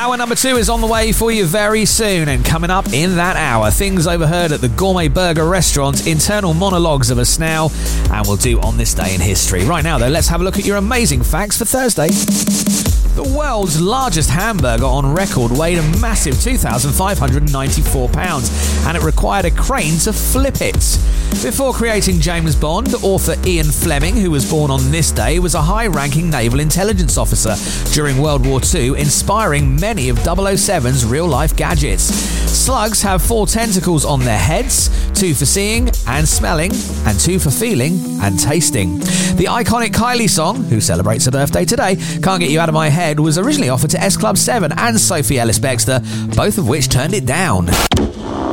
Hour number 2 is on the way for you very soon, and coming up in that hour, things overheard at the Gourmet Burger restaurant, internal monologues of a snow, and we'll do on this day in history. Right now, though, let's have a look at your amazing facts for Thursday. The world's largest hamburger on record weighed a massive 2,594 pounds, and it required a crane to flip it. Before creating James Bond, author Ian Fleming, who was born on this day, was a high-ranking naval intelligence officer during World War II, inspiring many of 007's real-life gadgets. Slugs have 4 tentacles on their heads, 2 for seeing and smelling, and 2 for feeling and tasting. The iconic Kylie song, who celebrates her birthday today, Can't Get You Out of My Head, was originally offered to S Club 7 and Sophie Ellis-Bextor, both of which turned it down.